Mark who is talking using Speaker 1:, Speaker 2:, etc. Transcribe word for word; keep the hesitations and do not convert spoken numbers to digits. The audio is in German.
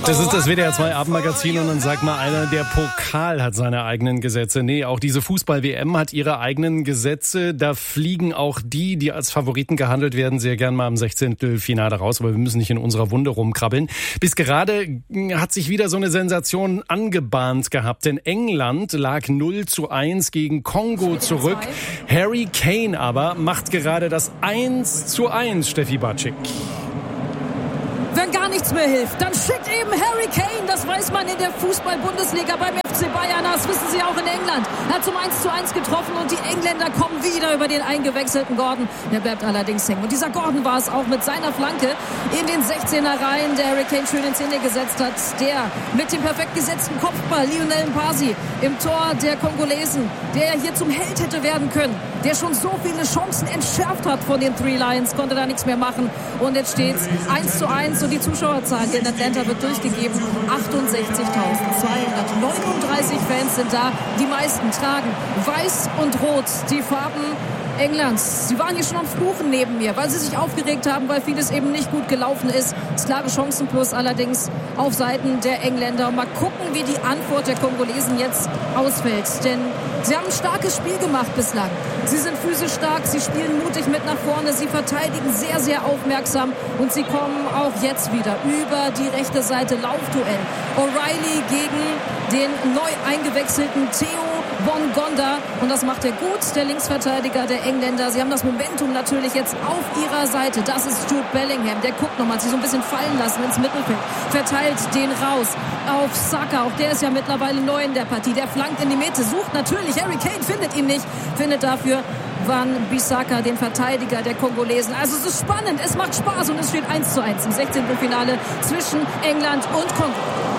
Speaker 1: Das ist das W D R zwei Abendmagazin und dann sagt mal einer, der Pokal hat seine eigenen Gesetze. Nee, auch diese Fußball-W M hat ihre eigenen Gesetze. Da fliegen auch die, die als Favoriten gehandelt werden, sehr gern mal im Sechzehntelfinale raus, aber wir müssen nicht in unserer Wunde rumkrabbeln. Bis gerade hat sich wieder so eine Sensation angebahnt gehabt, denn England lag null zu eins gegen Kongo zurück. Harry Kane aber macht gerade das eins zu eins, Steffi Batschik.
Speaker 2: Wenn gar nichts mehr hilft, dann schickt eben Harry Kane, das weiß man in der Fußball-Bundesliga beim F C Bayern, das wissen sie auch in England. Er hat zum eins zu eins getroffen und die Engländer kommen wieder über den eingewechselten Gordon. Der bleibt allerdings hängen. Und dieser Gordon war es auch mit seiner Flanke in den sechzehner Reihen, der Harry Kane schön in Szene gesetzt hat. Der mit dem perfekt gesetzten Kopfball, Lionel Mpasi, im Tor der Kongolesen, der hier zum Held hätte werden können, der schon so viele Chancen entschärft hat von den Three Lions, konnte da nichts mehr machen. Und jetzt steht es eins zu eins. Und die Zuschauerzahl in Atlanta wird durchgegeben. achtundsechzigtausendzweihundertneununddreißig Fans sind da. Die meisten tragen weiß und rot, die Farben Englands. Sie waren hier schon am Fluchen neben mir, weil sie sich aufgeregt haben, weil vieles eben nicht gut gelaufen ist. Das klare Chancenplus allerdings auf Seiten der Engländer. Mal gucken, wie die Antwort der Kongolesen jetzt ausfällt. Denn sie haben ein starkes Spiel gemacht bislang. Sie sind physisch stark, sie spielen mutig mit nach vorne, sie verteidigen sehr, sehr aufmerksam und sie kommen auch jetzt wieder über die rechte Seite. Laufduell. O'Reilly gegen den neu eingewechselten Theo Bongonda. Und das macht er gut, der Linksverteidiger der Engländer. Sie haben das Momentum natürlich jetzt auf ihrer Seite. Das ist Jude Bellingham. Der guckt nochmal, hat sich so ein bisschen fallen lassen ins Mittelfeld. Verteilt den raus auf Saka. Auch der ist ja mittlerweile neu in der Partie. Der flankt in die Mitte, sucht natürlich Harry Kane, findet ihn nicht. Findet dafür Wan-Bissaka, den Verteidiger der Kongolesen. Also es ist spannend, es macht Spaß und es steht eins zu eins im Sechzehntelfinale zwischen England und Kongo.